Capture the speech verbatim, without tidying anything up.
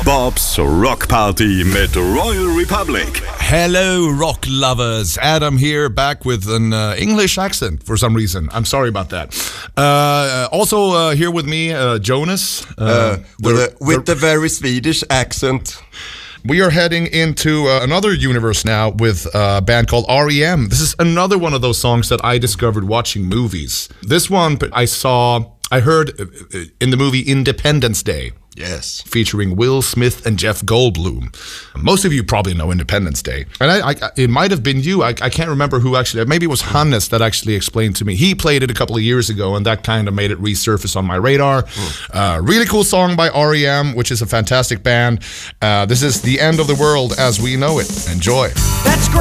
Bob's Rock Party mit Royal Republic. Hello, rock lovers. Adam here, back with an uh, English accent for some reason. I'm sorry about that. Uh, also uh, here with me, uh, Jonas. Uh, Uh, with the- a, with the very Swedish accent. We are heading into uh, another universe now with a band called R E M. This is another one of those songs that I discovered watching movies. This one I saw, I heard uh, in the movie Independence Day. Yes. Featuring Will Smith and Jeff Goldblum. Most of you probably know Independence Day. And I, I, it might have been you. I, I can't remember who actually, maybe it was Hannes that actually explained to me. He played it a couple of years ago, and that kind of made it resurface on my radar. Mm. Uh, really cool song by R E M, which is a fantastic band. Uh, this is The End of the World as We Know It. Enjoy. That's great.